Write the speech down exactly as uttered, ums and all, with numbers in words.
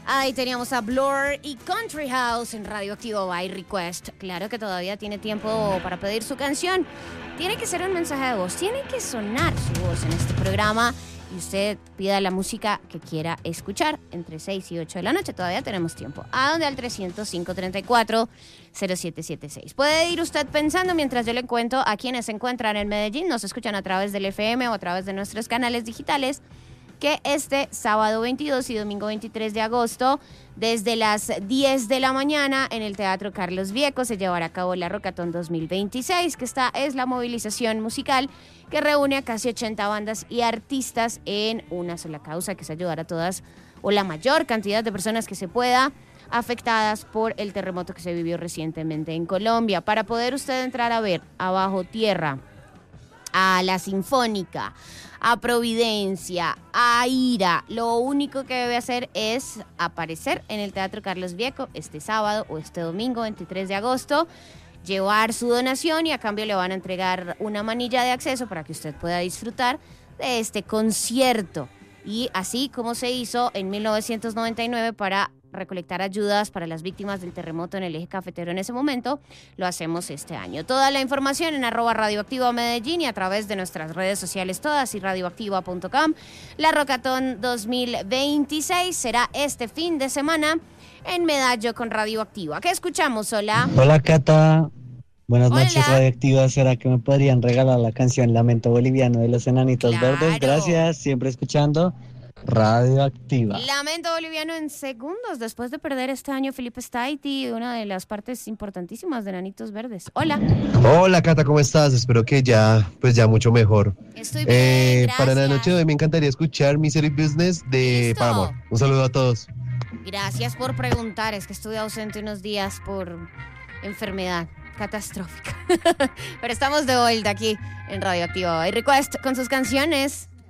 Ahí teníamos a Blur y Country House en Radioactivo by Request. Claro que todavía tiene tiempo para pedir su canción. Tiene que ser un mensaje de voz, tiene que sonar su voz en este programa y usted pida la música que quiera escuchar entre seis y ocho de la noche. Todavía tenemos tiempo. ¿A dónde? Al trescientos cinco treinta y cuatro cero siete setenta y seis. Puede ir usted pensando mientras yo le cuento a quienes se encuentran en Medellín, nos escuchan a través del F M o a través de nuestros canales digitales, que este sábado veintidós y domingo veintitrés de agosto, desde las diez de la mañana, en el Teatro Carlos Vieco, se llevará a cabo la Rockatón dos mil veintiséis, que esta es la movilización musical que reúne a casi ochenta bandas y artistas en una sola causa, que es ayudar a todas o la mayor cantidad de personas que se pueda afectadas por el terremoto que se vivió recientemente en Colombia. Para poder usted entrar a ver a Bajo Tierra, a La Sinfónica, a Providencia, a Ira, lo único que debe hacer es aparecer en el Teatro Carlos Vieco este sábado o este domingo veintitrés de agosto, llevar su donación y a cambio le van a entregar una manilla de acceso para que usted pueda disfrutar de este concierto. Y así como se hizo en mil novecientos noventa y nueve para recolectar ayudas para las víctimas del terremoto en el eje cafetero en ese momento, lo hacemos este año. Toda la información en arroba radioactiva Medellín y a través de nuestras redes sociales todas y radioactiva punto com. La Rockatón dos mil veintiséis será este fin de semana en Medallo con Radioactiva. ¿Qué escuchamos? Hola. Hola, Cata. Buenas Hola. noches, Radioactiva. ¿Será que me podrían regalar la canción Lamento Boliviano de los Enanitos Claro. Verdes? Gracias, siempre escuchando Radioactiva. Lamento Boliviano en segundos, después de perder este año Felipe Staiti, una de las partes importantísimas de Enanitos Verdes. Hola. Hola, Cata, ¿cómo estás? Espero que ya, pues ya mucho mejor. Estoy bien, Eh, gracias. para la noche de hoy me encantaría escuchar Misery Business de Listo. Paramore. Un saludo a todos. Gracias por preguntar, es que estuve ausente unos días por enfermedad catastrófica. Pero estamos de vuelta aquí en Radioactiva by Request con sus canciones.